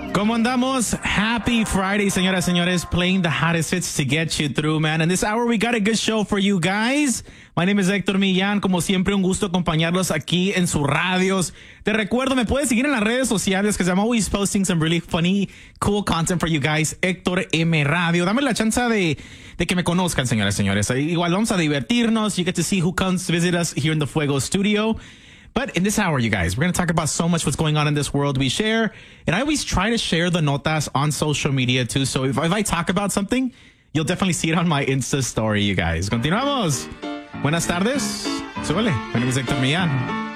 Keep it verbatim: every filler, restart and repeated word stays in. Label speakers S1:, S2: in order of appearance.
S1: ¿Cómo andamos? Happy Friday, señoras, señores. Playing the hottest hits to get you through, man. And this hour, we got a good show for you guys. My name is Héctor Millán. Como siempre, un gusto acompañarlos aquí en sus radios. Te recuerdo, me puedes seguir en las redes sociales because I'm always posting some really funny, cool content for you guys. Héctor M Radio. Dame la chance de, de que me conozcan, señoras, señores. Igual vamos a divertirnos. You get to see who comes to visit us here in the Fuego studio. But in this hour, you guys, we're going to talk about so much what's going on in this world we share. And I always try to share the notas on social media, too. So if, if I talk about something, you'll definitely see it on my Insta story, you guys. Continuamos. Buenas tardes. Súbele. My name is Héctor Millán.